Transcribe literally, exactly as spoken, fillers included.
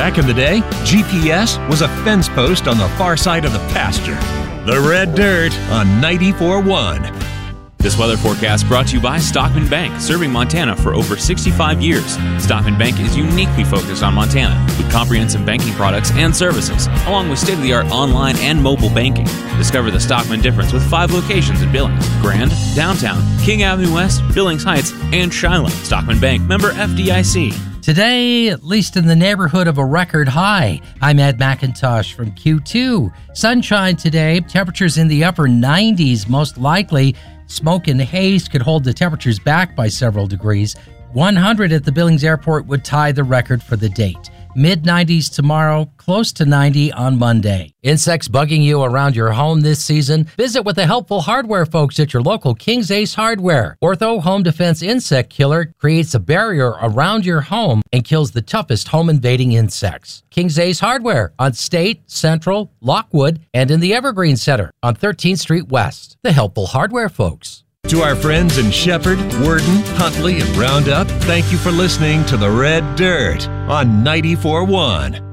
Back in the day, G P S was a fence post on the far side of the pasture. The Red Dirt on ninety-four point one. This weather forecast brought to you by Stockman Bank, serving Montana for over sixty-five years. Stockman Bank is uniquely focused on Montana with comprehensive banking products and services, along with state-of-the-art online and mobile banking. Discover the Stockman difference with five locations in Billings, Grand, Downtown, King Avenue West, Billings Heights, and Shiloh. Stockman Bank, member F D I C. Today, at least in the neighborhood of a record high. I'm Ed McIntosh from Q two. Sunshine today, temperatures in the upper nineties most likely. Smoke and haze could hold the temperatures back by several degrees. one hundred at the Billings Airport would tie the record for the date. mid nineties tomorrow, close to ninety on Monday. Insects bugging you around your home this season? Visit with the helpful hardware folks at your local King's Ace Hardware. Ortho Home Defense Insect Killer creates a barrier around your home and kills the toughest home-invading insects. King's Ace Hardware on State, Central, Lockwood, and in the Evergreen Center on thirteenth Street West. The helpful hardware folks. To our friends in Shepherd, Worden, Huntley, and Roundup, thank you for listening to The Red Dirt on ninety-four point one.